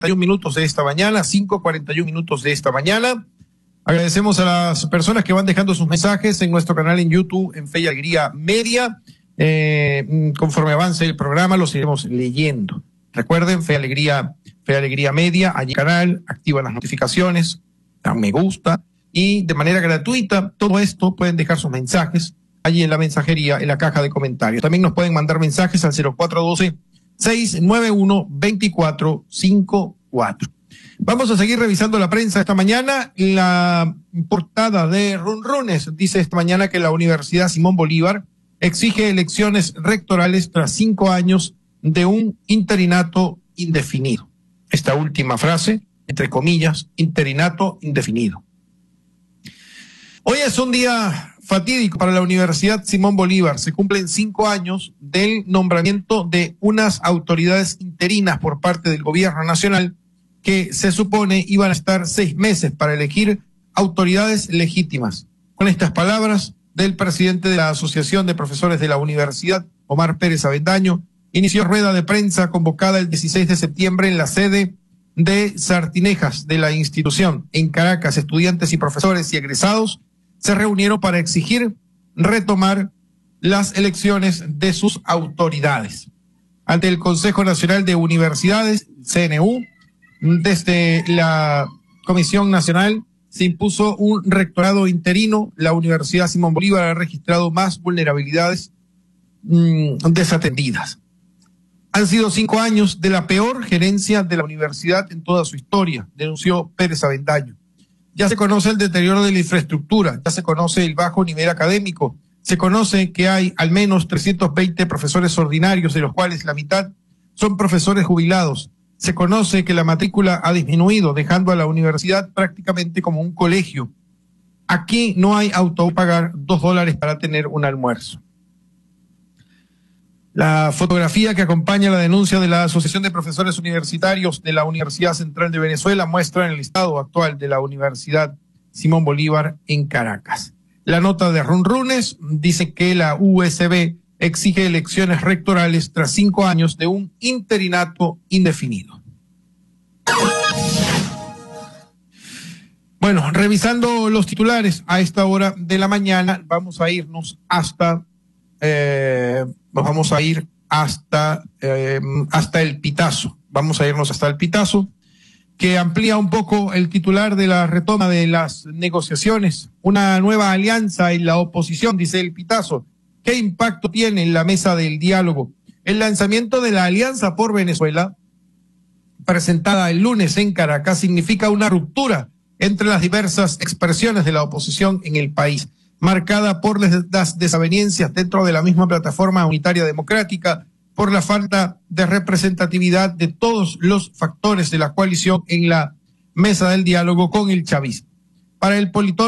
minutos de esta mañana, 5:41 minutos de esta mañana. Agradecemos a las personas que van dejando sus mensajes en nuestro canal en YouTube, en Fe y Alegría Media. Conforme avance el programa, los iremos leyendo. Recuerden, Fe y Alegría Media, allí canal, activan las notificaciones, dan me gusta, y de manera gratuita, todo esto pueden dejar sus mensajes allí en la mensajería, en la caja de comentarios. También nos pueden mandar mensajes al 0412-691-2454. Vamos a seguir revisando la prensa esta mañana. La portada de Runrunes dice esta mañana que la Universidad Simón Bolívar exige elecciones rectorales tras 5 años de un interinato indefinido. Esta última frase, entre comillas, interinato indefinido. Hoy es un día fatídico para la Universidad Simón Bolívar. Se cumplen 5 años del nombramiento de unas autoridades interinas por parte del gobierno nacional que se supone iban a estar 6 meses para elegir autoridades legítimas. Con estas palabras del presidente de la Asociación de Profesores de la Universidad, Omar Pérez Avendaño, inició rueda de prensa convocada el 16 de septiembre en la sede de Sartinejas de la institución. En Caracas, estudiantes y profesores y egresados se reunieron para exigir retomar las elecciones de sus autoridades. Ante el Consejo Nacional de Universidades, CNU, desde la Comisión Nacional se impuso un rectorado interino. La Universidad Simón Bolívar ha registrado más vulnerabilidades desatendidas. Han sido 5 años de la peor gerencia de la universidad en toda su historia, denunció Pérez Avendaño. Ya se conoce el deterioro de la infraestructura, ya se conoce el bajo nivel académico, se conoce que hay al menos 320 profesores ordinarios, de los cuales la mitad son profesores jubilados. Se conoce que la matrícula ha disminuido, dejando a la universidad prácticamente como un colegio. Aquí no hay autopagar $2 para tener un almuerzo. La fotografía que acompaña la denuncia de la Asociación de Profesores Universitarios de la Universidad Central de Venezuela muestra el estado actual de la Universidad Simón Bolívar en Caracas. La nota de Runrunes dice que la USB exige elecciones rectorales tras 5 años de un interinato indefinido. Bueno, revisando los titulares a esta hora de la mañana, vamos a irnos hasta el Pitazo. Vamos a irnos hasta el Pitazo, que amplía un poco el titular de la retoma de las negociaciones. Una nueva alianza en la oposición, dice el Pitazo. ¿Qué impacto tiene en la mesa del diálogo? El lanzamiento de la Alianza por Venezuela, presentada el lunes en Caracas, significa una ruptura entre las diversas expresiones de la oposición en el país, marcada por las desavenencias dentro de la misma plataforma unitaria democrática, por la falta de representatividad de todos los factores de la coalición en la mesa del diálogo con el chavismo. Para el politólogo